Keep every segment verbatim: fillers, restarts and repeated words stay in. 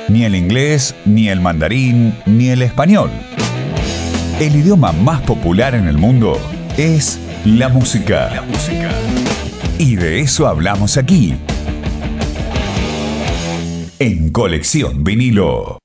Ni el inglés, ni el mandarín, ni el español. El idioma más popular en el mundo es la música. La música. Y de eso hablamos aquí. En Colección Vinilo.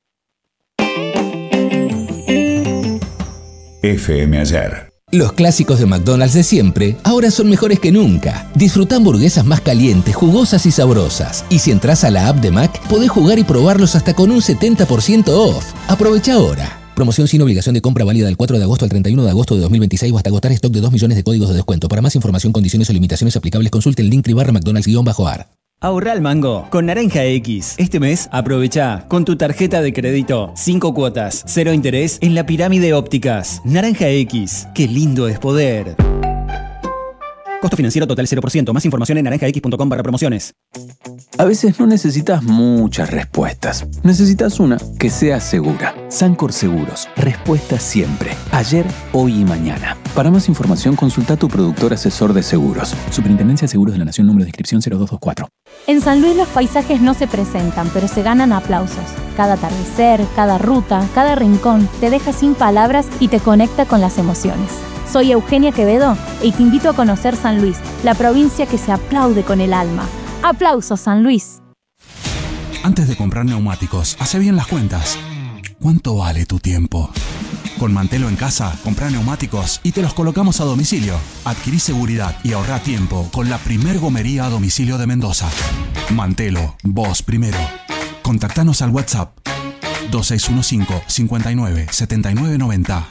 F M Ayer. Los clásicos de McDonald's de siempre ahora son mejores que nunca. Disfruta hamburguesas más calientes, jugosas y sabrosas. Y si entras a la app de Mac, podés jugar y probarlos hasta con un setenta por ciento off. Aprovecha ahora. Promoción sin obligación de compra válida del cuatro de agosto al treinta y uno de agosto de dos mil veintiséis o hasta agotar stock de dos millones de códigos de descuento. Para más información, condiciones o limitaciones aplicables, consulte el link barra McDonald's-ar. Ahorra al mango con Naranja X. Este mes aprovecha con tu tarjeta de crédito cinco cuotas, cero interés en la Pirámide Ópticas. Naranja X, qué lindo es poder. Costo financiero total cero por ciento. Más información en naranja x punto com barra promociones. A veces no necesitas muchas respuestas. Necesitas una que sea segura. Sancor Seguros. Respuesta siempre. Ayer, hoy y mañana. Para más información, consulta a tu productor asesor de seguros. Superintendencia de Seguros de la Nación, número de inscripción cero dos dos cuatro. En San Luis los paisajes no se presentan, pero se ganan aplausos. Cada atardecer, cada ruta, cada rincón te deja sin palabras y te conecta con las emociones. Soy Eugenia Quevedo y te invito a conocer San Luis, la provincia que se aplaude con el alma. ¡Aplausos, San Luis! Antes de comprar neumáticos, hace bien las cuentas. ¿Cuánto vale tu tiempo? Con Mantelo en casa, comprá neumáticos y te los colocamos a domicilio. Adquirí seguridad y ahorrá tiempo con la primer gomería a domicilio de Mendoza. Mantelo, vos primero. Contactanos al WhatsApp dos seis uno cinco, cinco nueve, siete nueve nueve cero.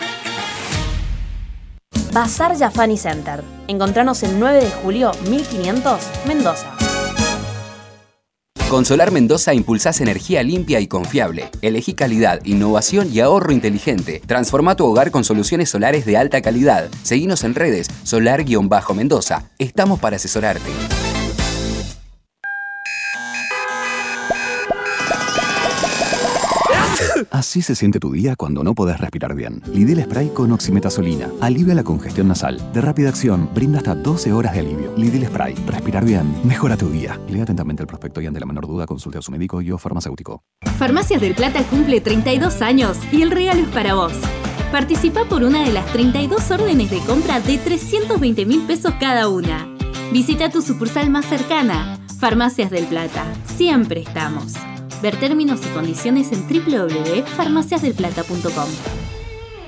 Bazar Jafani Center. Encontranos el nueve de julio mil quinientos, Mendoza. Con Solar Mendoza impulsás energía limpia y confiable. Elegí calidad, innovación y ahorro inteligente. Transforma tu hogar con soluciones solares de alta calidad. Seguinos en redes solar-mendoza. Estamos para asesorarte. Así se siente tu día cuando no podés respirar bien. Lidl Spray con oximetazolina. Alivia la congestión nasal. De rápida acción, brinda hasta doce horas de alivio. Lidl Spray. Respirar bien. Mejora tu día. Lea atentamente el prospecto y ante la menor duda consulte a su médico y o farmacéutico. Farmacias del Plata cumple treinta y dos años y el regalo es para vos. Participa por una de las treinta y dos órdenes de compra de trescientos veinte mil pesos cada una. Visita tu sucursal más cercana. Farmacias del Plata. Siempre estamos. Ver términos y condiciones en doble u doble u doble u punto farmacias del plata punto com.